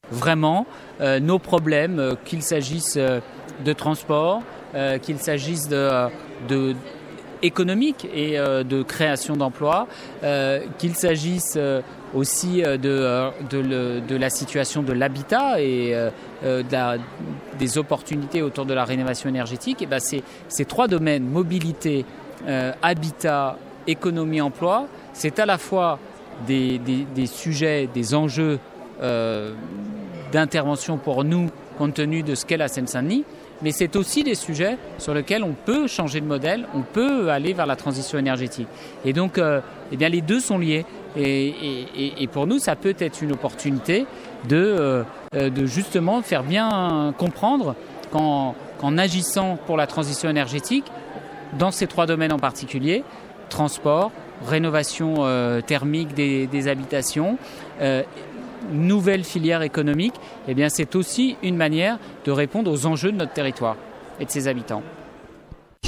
vraiment nos problèmes, qu'il s'agisse de transport, qu'il s'agisse de économique et de création d'emplois, qu'il s'agisse aussi de la situation de l'habitat et des opportunités autour de la rénovation énergétique. Et ben ces trois domaines, mobilité, habitat, économie, emploi, c'est à la fois des sujets, des enjeux d'intervention pour nous, compte tenu de ce qu'est la Seine-Saint-Denis, mais c'est aussi des sujets sur lesquels on peut changer de modèle, on peut aller vers la transition énergétique. Et donc, les deux sont liés. Et pour nous, ça peut être une opportunité de justement faire bien comprendre qu'en agissant pour la transition énergétique, dans ces trois domaines en particulier, transport, rénovation thermique des habitations, nouvelle filière économique, c'est aussi une manière de répondre aux enjeux de notre territoire et de ses habitants.